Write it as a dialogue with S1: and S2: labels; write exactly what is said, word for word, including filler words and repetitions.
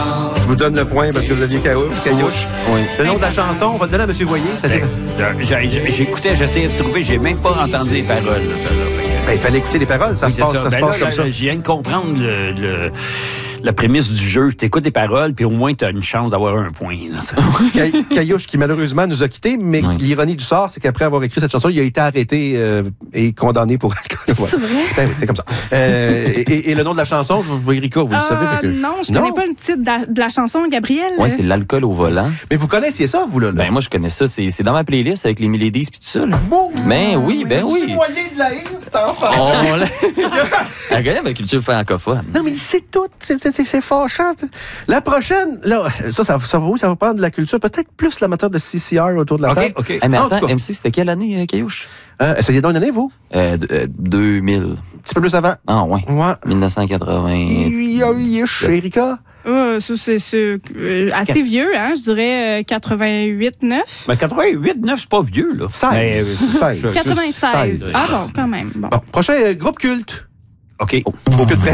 S1: Je vous donne le point parce que vous aviez Caillouche.
S2: Oui.
S1: Le nom de la chanson, on va le donner à M. Voyer. Ça, c'est...
S3: Ben, j'ai- j'ai- J'écoutais, j'essayais de trouver, j'ai même pas entendu les paroles. Là, ça, là, fait que-
S1: Ben, il fallait écouter les paroles. Ça
S3: Oui,
S1: se
S3: c'est
S1: passe, ça.
S3: Ben
S1: se passe
S3: là,
S1: comme
S3: là,
S1: ça.
S3: Je viens de comprendre le, le- la prémisse du jeu. Tu écoutes les paroles, puis au moins, tu as une chance d'avoir un point. Là, ça.
S1: Caille- Caillouche qui malheureusement nous a quittés, mais
S2: Oui.
S1: l'ironie du sort, c'est qu'après avoir écrit cette chanson, il a été arrêté euh, et condamné pour alcool.
S4: C'est vrai?
S1: Ben oui, c'est comme ça. Euh, et, et le nom de la chanson, je vous Erika, vous le
S4: Euh,
S1: savez. Fait que...
S4: Non, je connais pas le titre de la, de la chanson, Gabriel.
S2: Oui, c'est l'alcool au volant.
S1: Mais vous connaissiez ça, vous, là? là?
S2: Ben, moi, je connais ça. C'est c'est dans ma playlist avec les Miladies puis tout ça, là.
S1: Bon,
S2: Ben oui, ben
S1: tu
S2: oui.
S1: moyen de la haine, cet enfant.
S2: On l'a- Elle connaît ma culture francophone.
S1: Non, mais il sait tout. C'est, c'est, c'est, c'est fâchant. La prochaine, là, ça, ça, ça, va, oui, ça va prendre de la culture. Peut-être plus l'amateur de C C R autour de la
S3: OK,
S1: table.
S3: OK.
S2: Hey, mais
S1: En
S2: attends,
S1: tout cas.
S2: M C, c'était quelle année, euh, Caillouche?
S1: Euh, essayez donc une année, vous?
S2: Euh, d- euh, deux mille.
S1: Un petit peu plus avant.
S2: Ah, ouais.
S1: Ouais.
S2: dix-neuf cent quatre-vingts.
S1: Chez Erika?
S4: Euh, ça, c'est, c'est euh, assez vieux, hein, je dirais euh, quatre-vingt-huit neuf.
S3: Ben, quatre-vingt-huit neuf, c'est pas vieux, là.
S1: seize.
S3: Mais, euh,
S1: seize.
S3: je-
S4: quatre-vingt-seize.
S1: seize.
S4: Ah bon, quand même. Bon.
S1: Bon, prochain euh, groupe culte.
S3: OK.
S1: Aucune